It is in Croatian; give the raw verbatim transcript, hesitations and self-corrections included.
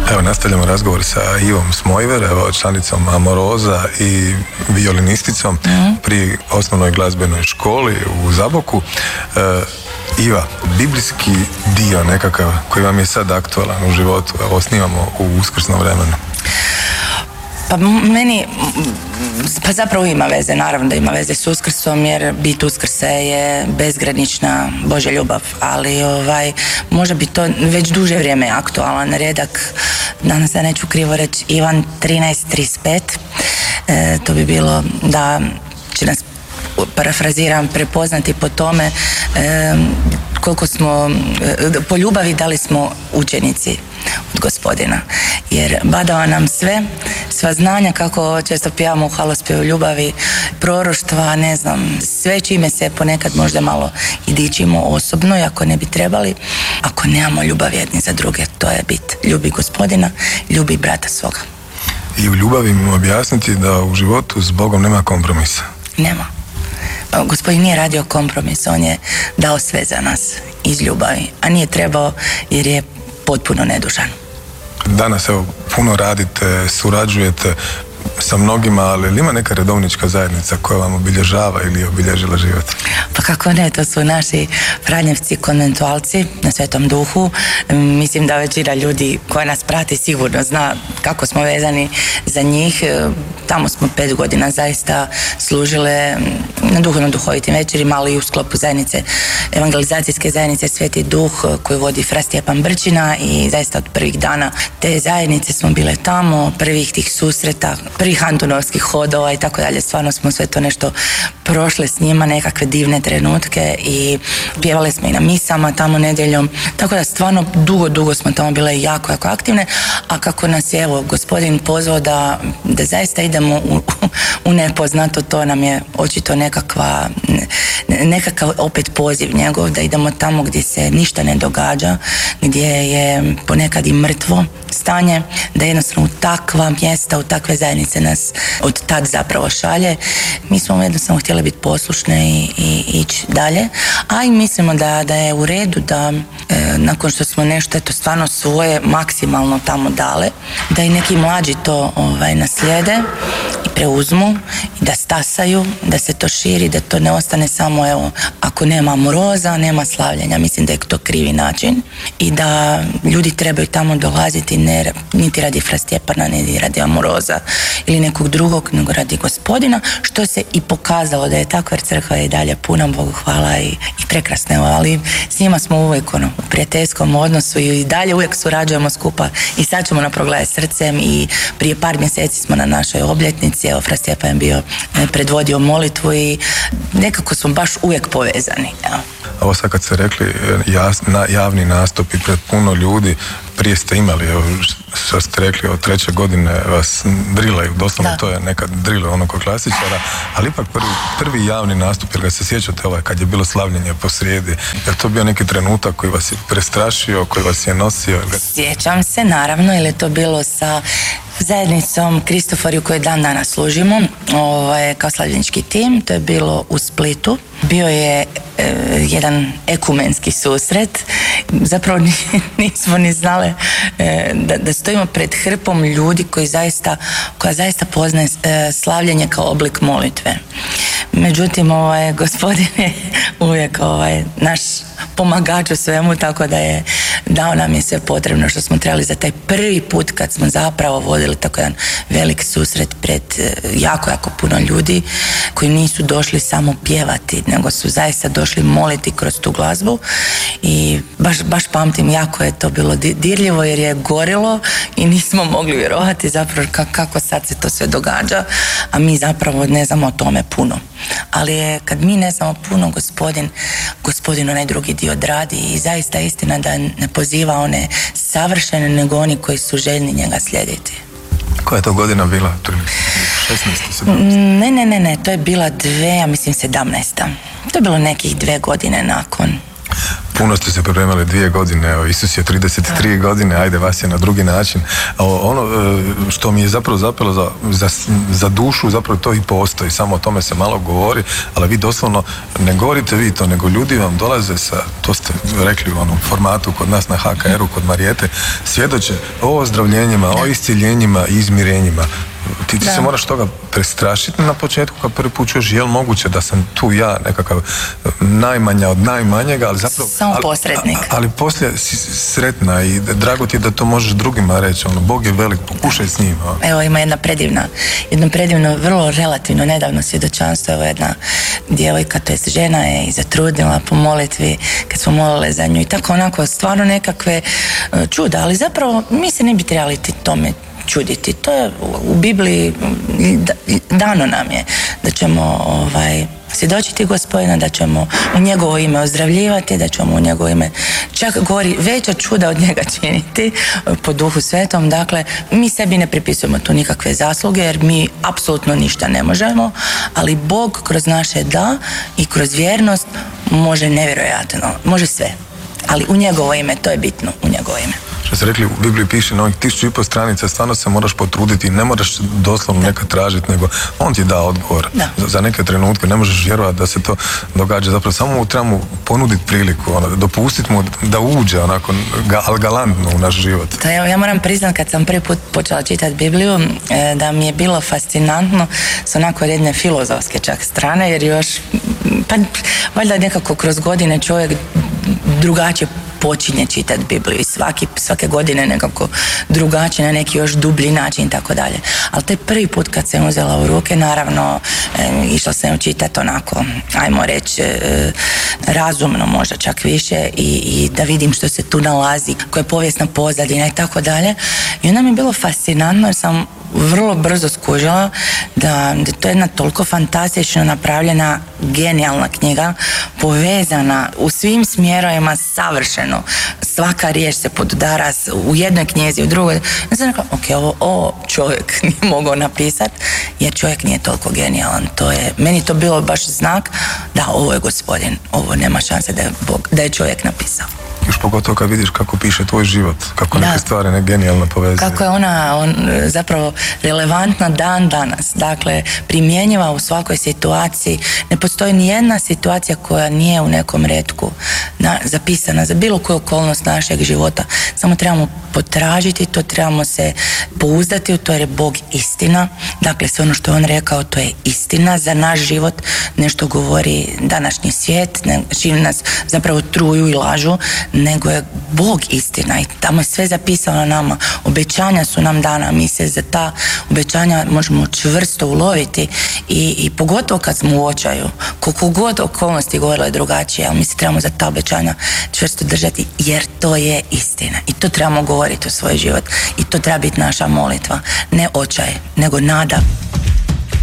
Evo, nastavljamo razgovor sa Ivom Smojver, evo, članicom Amoroza i violinisticom mm-hmm. pri osnovnoj glazbenoj školi u Zaboku. E, Iva, biblijski dio nekakav koji vam je sad aktualan u životu, evo, snimamo u uskrsnom vremenu. Pa meni, pa zapravo ima veze, naravno da ima veze s Uskrsom, jer bit Uskrsa je bezgranična Božja ljubav, ali ovaj, možda bi to već duže vrijeme aktualan redak, danas ja neću krivo reći, Ivan trinaest trideset pet, e, to bi bilo da će nas, parafraziram, prepoznati po tome e, koliko smo, e, po ljubavi da li smo učenici od Gospodina, jer badava nam sve, sva znanja, kako često pijamo u hvalospjevu ljubavi, proroštva, ne znam, sve čime se ponekad možda malo i dičimo osobno, i ako ne bi trebali, ako nemamo ljubav jedni za druge, to je bit. Ljubi Gospodina, ljubi brata svoga. I u ljubavi mu objasniti da u životu s Bogom nema kompromisa. Nema. Gospodin nije radio kompromis, on je dao sve za nas iz ljubavi, a nije trebao jer je potpuno nedužan. Danas evo puno radite, surađujete sa mnogima, ali ima neka redovnička zajednica koja vam obilježava ili je obilježila život? Pa kako ne, to su naši franjevci konventualci na Svetom Duhu. Mislim da većina ljudi koja nas prati sigurno zna kako smo vezani za njih. Tamo smo pet godina zaista služile na duhovno duhovitim večerima, ali i u sklopu zajednice, evangelizacijske zajednice Sveti Duh koju vodi fra Stjepan Brčina, i zaista od prvih dana te zajednice smo bile tamo, prvih tih susreta, prvih antunovskih hodova i tako dalje. Stvarno smo sve to nešto prošle s njima, nekakve divne trenutke, i pjevali smo i na misama tamo nedjeljom, tako da stvarno dugo, dugo smo tamo bile jako, jako aktivne, a kako nas je evo Gospodin pozvao da, da zaista idemo u, u nepoznato, to nam je očito nekakva, nekakav opet poziv njegov, da idemo tamo gdje se ništa ne događa, gdje je ponekad i mrtvo stanje, da jednostavno u takva mjesta, u takve zajednice nas od tad zapravo šalje. Mi smo jednostavno htjeli biti poslušne i, i ići dalje, a i mislimo da, da je u redu da e, nakon što smo nešto eto stvarno svoje maksimalno tamo dale, da i neki mlađi to ovaj, naslijede i preuzmu i da stasaju, da se to širi, da to ne ostane samo evo, ako nema Amoroza, nema slavljenja. Mislim da je to krivi način i da ljudi trebaju tamo dolaziti ne, niti radi fra Stjepana, niti radi Amoroza ili nekog drugog, nego radi Gospodina, što se i pokazalo da je tako, jer crkva je i dalje puna, Bogu hvala, i, i prekrasne, ali s njima smo uvijek ono, u prijateljskom odnosu i dalje uvijek surađujemo skupa, i sad ćemo na Progledaj srcem, i prije par mjeseci smo na našoj obljetnici, evo fra Stjepan je bio predvodio molitvu i nekako smo baš uvijek povezani. Ja. Ovo sad kad ste rekli jas, na, javni nastupi pred puno ljudi, prije ste imali, evo, što ste rekli, od treće godine vas drilaju, doslovno da. To je neka drila ono kod klasičara, ali ipak prvi, prvi javni nastup, jer ga se sjećate ovaj, kad je bilo slavljenje posrijedi, je to bio neki trenutak koji vas je prestrašio, koji vas je nosio? Sjećam se, naravno, jer je to bilo sa zajednicom Kristoforiju koju dan danas služimo, ovaj, kao slavljenički tim, to je bilo u Splitu. Bio je e, jedan ekumenski susret, zapravo nismo ni znale e, da, da stojimo pred hrpom ljudi koji zaista, koja zaista poznaje e, slavljenje kao oblik molitve. Međutim, ovaj, Gospodin je uvijek ovaj, naš pomagač u svemu, tako da je dao nam je sve potrebno što smo trebali za taj prvi put kad smo zapravo vodili tako jedan velik susret pred jako, jako puno ljudi koji nisu došli samo pjevati, nego su zaista došli moliti kroz tu glazbu, i baš, baš pamtim, jako je to bilo dirljivo jer je gorilo i nismo mogli vjerovati zapravo kako sad se to sve događa, a mi zapravo ne znamo o tome puno. Ali je, kad mi ne znamo puno, gospodin, gospodin onaj drugi dio odradi, i zaista je istina da ne poziva one savršene, nego oni koji su željni njega slijediti. Koja je to godina bila? šesnaesta, sedamnaesta? Ne, ne, ne, ne, to je bila dve, ja mislim sedamnaesta. To je bilo nekih dve godine nakon. puno ste se pripremali dvije godine, evo, Isus je trideset tri da. godine, ajde, vas je na drugi način. Ono što mi je zapravo zapelo za, za, za dušu, zapravo to i postoji, samo o tome se malo govori, ali vi doslovno ne govorite vi to, nego ljudi vam dolaze sa, to ste rekli u onom formatu kod nas na H K R-u, kod Marijete, svjedoče o ozdravljenjima, da. o isciljenjima i izmirenjima. Ti, ti se moraš toga prestrašiti na početku kad prvi put čuješ, je li moguće da sam tu ja nekakav najmanja od najmanjega, ali zapravo... Samo posrednik. Ali, ali poslije si sretna i drago ti je da to možeš drugima reći, ono, Bog je velik, pokušaj s njim. A. Evo, ima jedna predivna, jedno predivno, vrlo relativno nedavno svjedočanstvo, evo jedna djevojka, to jest žena je i zatrudnila po molitvi, kad smo molile za nju i tako onako, stvarno nekakve čuda, ali zapravo mi se ne bi trebali tome čuditi. To je u Bibliji dano nam je da ćemo ovaj, svjedočiti Gospodina, da ćemo u njegovo ime ozdravljivati, da ćemo u njegovo ime čak govori veća čuda od njega činiti po Duhu Svetom. Dakle, mi sebi ne pripisujemo tu nikakve zasluge jer mi apsolutno ništa ne možemo, ali Bog kroz naše da i kroz vjernost može nevjerojatno, može sve. Ali u njegovo ime, to je bitno, u njegovo ime. Što ste rekli, u Bibliji piše na ovih tisuću i po stranica, stvarno se moraš potruditi, ne moraš doslovno nekad tražiti, nego on ti da odgovor za, za neke trenutke, ne možeš vjerovati da se to događa, zapravo samo mu trebamo ponuditi priliku, ono, dopustiti mu da uđe onako ga, galantno u naš život. Da, ja, ja moram priznati kad sam prvi put počela čitati Bibliju, da mi je bilo fascinantno s onako jedne filozofske čak strane, jer još, pa valjda nekako kroz godine čovjek drugačije počinje čitati Bibliju i svaki, svake godine nekako drugačije, na neki još dublji način i tako dalje. Ali taj prvi put kad sam uzela u ruke, naravno e, išla sam čitati onako, ajmo reći, e, razumno možda čak više i, i da vidim što se tu nalazi, koja je povijesna pozadina i tako dalje. I onda mi je bilo fascinantno jer sam vrlo brzo skužila da, da to je jedna toliko fantastično napravljena, genijalna knjiga, povezana u svim smjerovima savršeno. Svaka riječ se podudara u jednoj knjizi, u drugoj. Ja sam rekla, ok, ovo, ovo čovjek nije mogao napisati, jer čovjek nije toliko genijalan. To je, meni to bilo baš znak da ovo je Gospodin, ovo nema šanse da je, Bog, da je čovjek napisao. Još pogotovo kad vidiš kako piše tvoj život, kako neke da. stvari ne genijalno povezuje. Kako je ona on, zapravo relevantna dan danas, dakle primjenjiva u svakoj situaciji. Ne postoji ni jedna situacija koja nije u nekom retku na, zapisana za bilo koju okolnost našeg života. Samo trebamo potražiti to, trebamo se pouzdati u to jer je Bog istina. Dakle, sve ono što je on rekao, to je istina za naš život. Nešto govori današnji svijet, ne, čini nas zapravo truju i lažu, nego je Bog istina i tamo je sve zapisano nama. Obećanja su nam dana, mi se za ta obećanja možemo čvrsto uloviti i, i pogotovo kad smo u očaju, koliko god okolnosti govorile drugačije, ali mi se trebamo za ta obećanja čvrsto držati jer to je istina i to trebamo govoriti u svoj život i to treba biti naša molitva. Ne očaj, nego nada